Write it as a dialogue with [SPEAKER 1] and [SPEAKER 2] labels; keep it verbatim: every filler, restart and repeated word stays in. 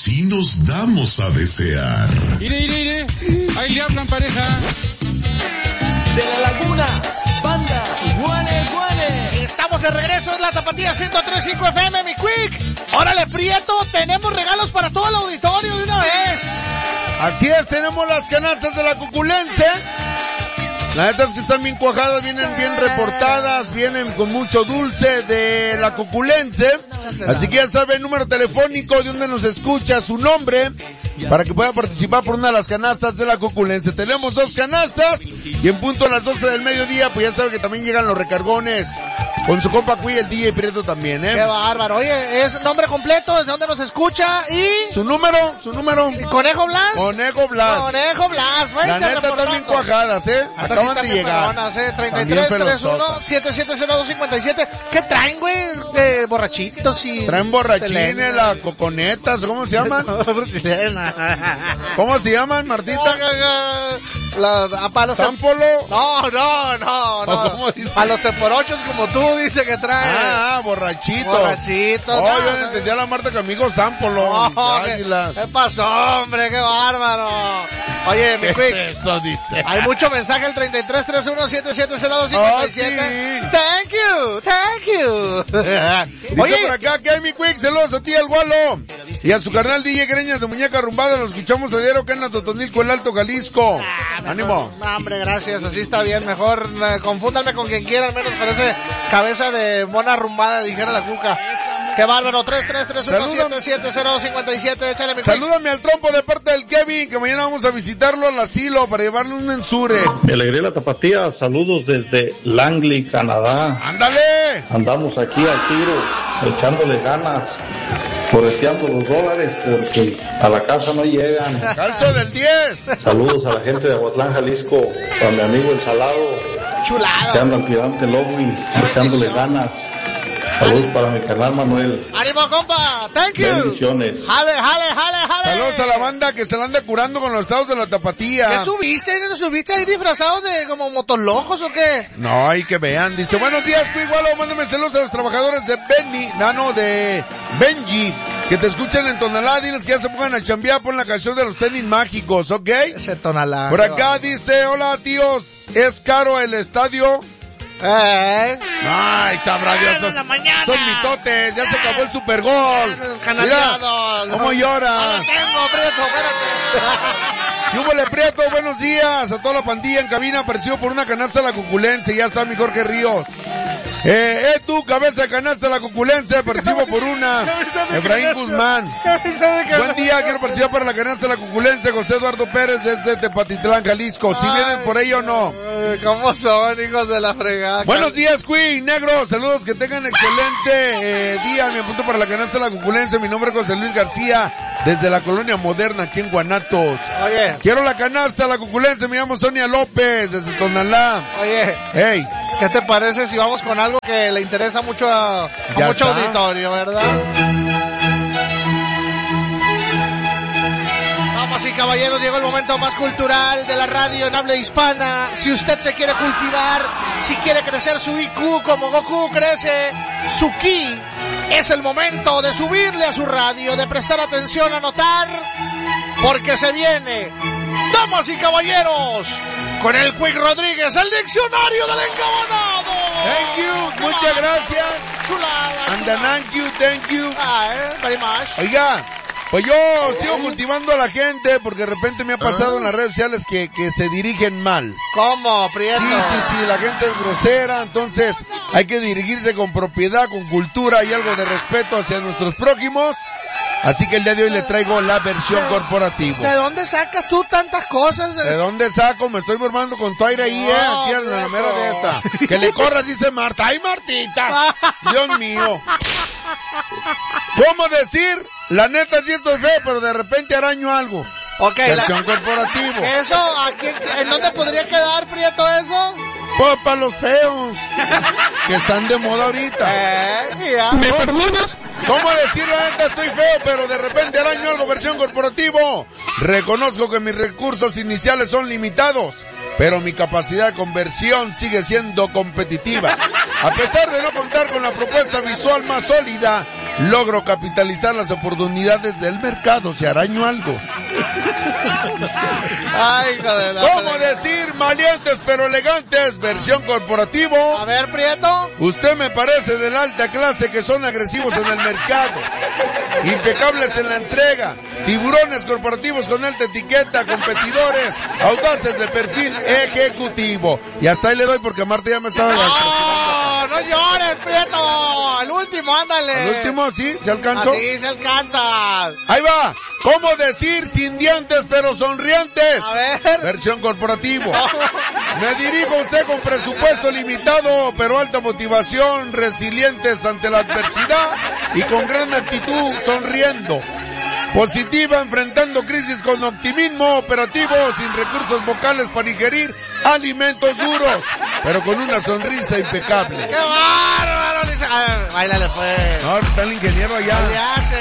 [SPEAKER 1] así nos damos a desear.
[SPEAKER 2] Ire, ire, ire. Ahí le hablan, pareja.
[SPEAKER 3] De la Laguna, banda, Guane, Guane.
[SPEAKER 4] Estamos de regreso en la Tapatía ciento tres punto cinco F M, mi Quick. Órale, Prieto, tenemos regalos para todo el auditorio de una vez.
[SPEAKER 5] Así es, tenemos las canastas de la Cuculense. La neta es que están bien cuajadas, vienen bien reportadas, vienen con mucho dulce de la Cuculense. Así que ya sabe el número telefónico de donde nos escucha, su nombre, para que pueda participar por una de las canastas de la Cuculense. Tenemos dos canastas y en punto a las doce del mediodía, pues ya sabe que también llegan los recargones con su compa Cui, el D J Prieto también, ¿eh?
[SPEAKER 4] Qué bárbaro. Oye, es nombre completo, desde dónde nos escucha y...
[SPEAKER 5] Su número, su número.
[SPEAKER 4] ¿Conejo Blas?
[SPEAKER 5] Conejo Blas.
[SPEAKER 4] Conejo Blas.
[SPEAKER 5] La neta están bien cuajadas, ¿eh?
[SPEAKER 4] Hasta
[SPEAKER 5] Acaban
[SPEAKER 4] sí
[SPEAKER 5] de llegar.
[SPEAKER 4] Peronas, ¿eh? treinta y tres, treinta y uno, setenta y siete cero dos cincuenta y siete. ¿Qué traen, güey? Eh, borrachitos y...
[SPEAKER 5] Traen borrachines, la coconetas, ¿cómo se llaman? ¿Cómo se llaman, Martita?
[SPEAKER 4] La, a palos
[SPEAKER 5] ¿Sámpolo?
[SPEAKER 4] No, no, no, no.
[SPEAKER 5] ¿Cómo dice?
[SPEAKER 4] A los teporochos como tú dice que trae.
[SPEAKER 5] Ah, borrachito.
[SPEAKER 4] Borrachito.
[SPEAKER 5] Oh,
[SPEAKER 4] no,
[SPEAKER 5] yo
[SPEAKER 4] no,
[SPEAKER 5] entendí a la Marta Camigo Sámpolo.
[SPEAKER 4] No, ¿qué, ¿Qué pasó, hombre? Qué bárbaro. Oye, mi Quick.
[SPEAKER 5] ¿Qué es eso, dice?
[SPEAKER 4] Hay mucho mensaje al treinta y tres, treinta y uno, setenta y siete cero dos cincuenta y siete.
[SPEAKER 5] Oh, sí.
[SPEAKER 4] Thank you, thank you.
[SPEAKER 5] Dice
[SPEAKER 4] Oye,
[SPEAKER 5] por acá que hay mi Quick, saludos a ti, el Gualo. Y a su carnal D J Greñas de Muñeca Rumbada, lo escuchamos a diario acá en Totonilco, el Alto Jalisco.
[SPEAKER 4] Ah,
[SPEAKER 5] Ánimo.
[SPEAKER 4] No, hombre, gracias, así está bien, mejor eh, confúndanme con quien quiera, al menos parece cabeza de mona rumbada, dijera la Cuca. Qué bárbaro, tres tres tres uno siete siete cero dos cincuenta y siete, échale mi Quick.
[SPEAKER 5] Salúdame al trompo de parte del Kevin, que mañana vamos a visitarlo al asilo para llevarle un ensure.
[SPEAKER 6] Me alegré la Tapatía, saludos desde Langley, Canadá.
[SPEAKER 5] ¡Ándale!
[SPEAKER 6] Andamos aquí al tiro, echándole ganas, foresteando los dólares porque a la casa no llegan.
[SPEAKER 5] ¡Calzo del diez!
[SPEAKER 6] Saludos a la gente de Aguatlán, Jalisco, a mi amigo El Salado,
[SPEAKER 4] Chulado.
[SPEAKER 6] que andan tirante el ovni, echándole ganas. Saludos para mi canal Manuel.
[SPEAKER 4] ¡Ánimo, compa! ¡Thank you!
[SPEAKER 6] Bendiciones.
[SPEAKER 4] ¡Jale, jale, jale, jale!
[SPEAKER 5] Saludos a la banda que se la anda curando con los estados de la Tapatía.
[SPEAKER 4] ¿Qué subiste? ¿No subiste ahí disfrazados de como motos o qué?
[SPEAKER 5] No, hay que vean. Dice, buenos días, Igualo, mándame saludos a los trabajadores de Benny, Nano, de Benji, que te escuchan en Tonalá. Diles que ya se pongan a chambear, pon la canción de los tenis mágicos, ¿ok?
[SPEAKER 4] Ese Tonalá.
[SPEAKER 5] Por acá dice, hola tíos, ¿es caro el estadio?
[SPEAKER 4] Eh.
[SPEAKER 5] Ay, sabrá Dios, son, son mitotes, ya se acabó el Supergol. Mira, ¿cómo llora?
[SPEAKER 4] No tengo, Prieto, espérate.
[SPEAKER 5] ¿Qué hubo, le Prieto? Buenos días a toda la pandilla en cabina, apareció por una canasta de la Cuculense, ya está mi Jorge Ríos. Eh, eh, tú, cabeza de canasta de la Cuculense, participo por una. Efraín Guzmán. Buen día, quiero participar para la canasta de la Cuculense, José Eduardo Pérez desde Tepatitlán, Jalisco. Si vienen por ahí o no.
[SPEAKER 4] ¿Cómo son, hijos de la fregada?
[SPEAKER 5] Buenos días, Queen, negro, saludos, que tengan excelente eh, día. Me apunto para la canasta de la Cuculense, mi nombre es José Luis García, desde la Colonia Moderna, aquí en Guanatos.
[SPEAKER 4] Oye.
[SPEAKER 5] Quiero la canasta de la Cuculense, me llamo Sonia López, desde Tonalá.
[SPEAKER 4] Oye.
[SPEAKER 5] Hey.
[SPEAKER 4] ¿Qué te parece si vamos con algo que le interesa mucho a, a mucho está. auditorio, verdad? Damas y caballeros, llegó el momento más cultural de la radio en habla hispana. Si usted se quiere cultivar, si quiere crecer su I Q como Goku crece, su Ki, es el momento de subirle a su radio, de prestar atención, a notar, porque se viene, damas y caballeros, con el Quick Rodríguez, el diccionario del encabonado.
[SPEAKER 5] Thank you, muchas gracias.
[SPEAKER 4] Chulada.
[SPEAKER 5] And thank you, thank you.
[SPEAKER 4] Ah, eh, very much.
[SPEAKER 5] Oiga, pues yo sigo cultivando a la gente porque de repente me ha pasado en las redes sociales que, que se dirigen mal.
[SPEAKER 4] ¿Cómo, Prieto?
[SPEAKER 5] Sí, sí, sí, la gente es grosera, entonces hay que dirigirse con propiedad, con cultura y algo de respeto hacia nuestros prójimos. Así que el día de hoy le traigo la versión
[SPEAKER 4] ¿De,
[SPEAKER 5] corporativa.
[SPEAKER 4] ¿De dónde sacas tú tantas cosas?
[SPEAKER 5] ¿De dónde saco? Me estoy formando con tu aire ahí,
[SPEAKER 4] no,
[SPEAKER 5] eh, aquí en la mera de esta. Que le corras, dice Marta. ¡Ay, Martita! Dios mío. ¿Cómo decir? La neta sí estoy feo, pero de repente araño algo.
[SPEAKER 4] Ok.
[SPEAKER 5] Versión la... corporativa.
[SPEAKER 4] ¿Eso? ¿Aquí, ¿En dónde podría quedar, Prieto, eso?
[SPEAKER 5] Pues para los feos. Que están de moda ahorita.
[SPEAKER 4] Eh, ya.
[SPEAKER 5] ¿Me perdonas? ¿Cómo decir la neta estoy feo, pero de repente araño algo? Versión corporativo. Reconozco que mis recursos iniciales son limitados. pero mi capacidad de conversión sigue siendo competitiva. A pesar de no contar con la propuesta visual más sólida, logro capitalizar las oportunidades del mercado. Si araño algo.
[SPEAKER 4] Ay, hijo de la...
[SPEAKER 5] ¿Cómo decir maleantes pero elegantes? Versión corporativo.
[SPEAKER 4] A ver, Prieto.
[SPEAKER 5] Usted me parece de la alta clase que son agresivos en el mercado, impecables en la entrega, tiburones corporativos con alta etiqueta, competidores, audaces de perfil ejecutivo. Y hasta ahí le doy porque Marta ya me estaba...
[SPEAKER 4] ¡No, no llores, Prieto! El último, ándale.
[SPEAKER 5] ¿El último sí? ¿Se alcanzó?
[SPEAKER 4] Así se alcanza.
[SPEAKER 5] Ahí va. ¿Cómo decir sin dientes pero sonrientes?
[SPEAKER 4] A ver.
[SPEAKER 5] Versión corporativo. Me dirijo a usted con presupuesto limitado, pero alta motivación, resilientes ante la adversidad y con gran actitud, sonriendo. Positiva, enfrentando crisis con optimismo, operativo, sin recursos vocales para ingerir alimentos duros, pero con una sonrisa impecable.
[SPEAKER 4] ¡Qué bárbaro! A ver, báilale pues.
[SPEAKER 5] No, está el ingeniero allá.
[SPEAKER 4] ¿Qué le hace?